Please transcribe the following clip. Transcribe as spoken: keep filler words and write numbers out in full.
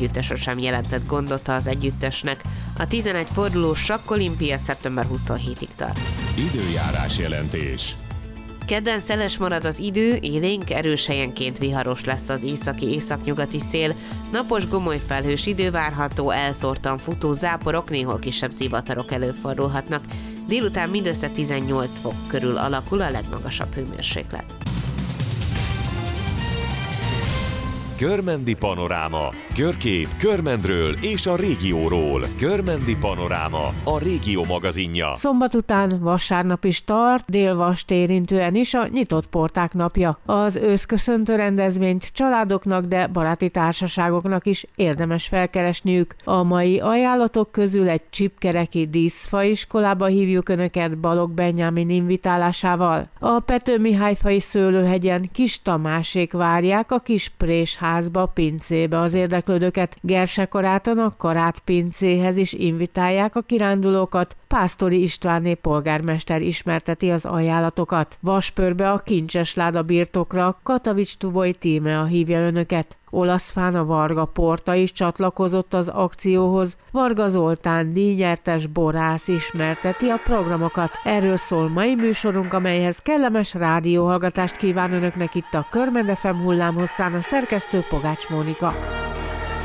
együttese sem jelentett gondot az együttesnek. A tizenegy fordulós sakkolimpia szeptember huszonhetedikéig tart. Időjárás jelentés. Kedden szeles marad az idő, élénk, erős helyenként viharos lesz az északi északnyugati szél, napos gomoly felhős idő várható, elszórtan futó záporok, néhol kisebb zivatarok előfordulhatnak. Délután mindössze tizennyolc fok körül alakul a legmagasabb hőmérséklet. Körmendi panoráma. Körkép Körmendről és a régióról. Körmendi panoráma, a régió magazinja. Szombat után vasárnap is tart, Dél-Vast érintően is a nyitott porták napja. Az őszköszöntő rendezvényt családoknak, de baráti társaságoknak is érdemes felkeresniük. A mai ajánlatok közül egy csipkereki díszfaiskolába hívjuk Önöket Balogh Benyámin invitálásával. A Pető Mihály fai szőlőhegyen Kis Tamásék várják a kis présházba, pincébe az érdeklődőket. Gerse-Karáton a Karát pincéhez is invitálják a kirándulókat. Pásztori Istvánné polgármester ismerteti az ajánlatokat. Vaspörbe a Kincses Láda birtokra Katavics-Tuboi Tímea hívja Önöket. Olaszfán a Varga Porta is csatlakozott az akcióhoz. Varga Zoltán díjnyertes borász ismerteti a programokat. Erről szól mai műsorunk, amelyhez kellemes rádióhallgatást kíván Önöknek itt a Körmend ef em hullámhosszán a szerkesztő Pogács Mónika.